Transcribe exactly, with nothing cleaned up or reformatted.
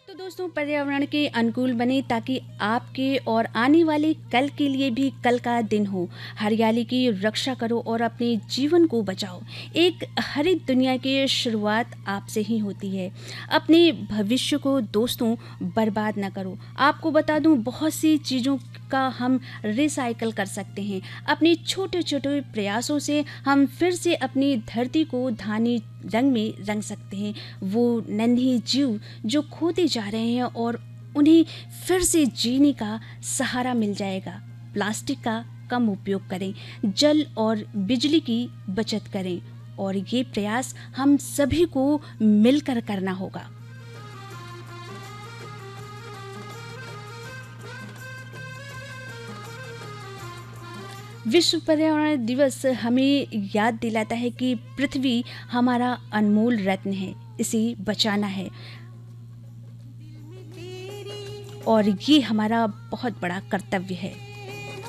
तो दोस्तों, पर्यावरण के अनुकूल बने ताकि आपके और आने वाले कल के लिए भी कल का दिन हो। हरियाली की रक्षा करो और अपने जीवन को बचाओ। एक हरित दुनिया की शुरुआत आपसे ही होती है। अपने भविष्य को दोस्तों बर्बाद ना करो। आपको बता दूं, बहुत सी चीज़ों का हम रिसाइकल कर सकते हैं। अपने छोटे छोटे प्रयासों से हम फिर से अपनी धरती को धानी रंग में रंग सकते हैं। वो नन्हे जीव जो खोते जा रहे हैं और उन्हें फिर से जीने का सहारा मिल जाएगा। प्लास्टिक का कम उपयोग करें, जल और बिजली की बचत करें और ये प्रयास हम सभी को मिलकर करना होगा। विश्व पर्यावरण दिवस हमें याद दिलाता है कि पृथ्वी हमारा अनमोल रत्न है, इसे बचाना है और ये हमारा बहुत बड़ा कर्तव्य है।